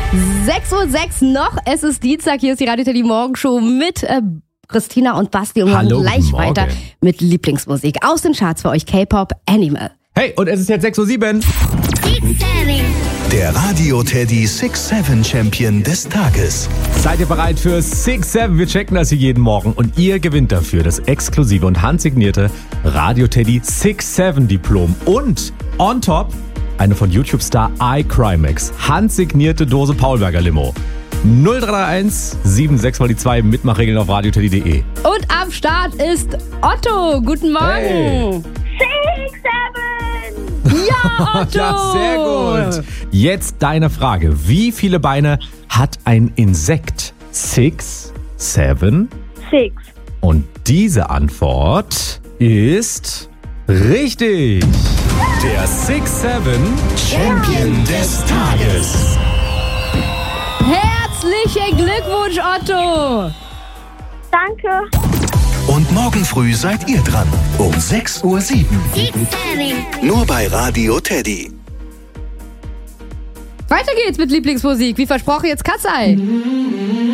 6:06 Uhr noch. Es ist Dienstag. Hier ist die Radio Teddy Morgenshow mit Christina und Basti. Und wir machen gleich weiter mit Lieblingsmusik aus den Charts für euch. K-Pop, Animal. Hey, und es ist jetzt 6:07 Uhr. Der Radio Teddy 6-7 Champion des Tages. Seid ihr bereit für 6-7? Wir checken das hier jeden Morgen und ihr gewinnt dafür das exklusive und handsignierte Radio Teddy 6-7 Diplom. Und on top eine von YouTube-Star iCrimex handsignierte Dose Paulberger Limo. 0331 76 mal die 2 Mitmachregeln auf radioteddy.de. Und am Start ist Otto. Guten Morgen. Hey. 6-7. Ja, Otto. Ja, sehr gut. Jetzt deine Frage. Wie viele Beine hat ein Insekt? 6, 7? 6. Und diese Antwort ist richtig. Der 6-7 Champion des Tages. Herzlichen Glückwunsch, Otto. Danke. Und morgen früh seid ihr dran. Um 6:07 Uhr. Nur bei Radio Teddy. Weiter geht's mit Lieblingsmusik. Wie versprochen, jetzt Katzei.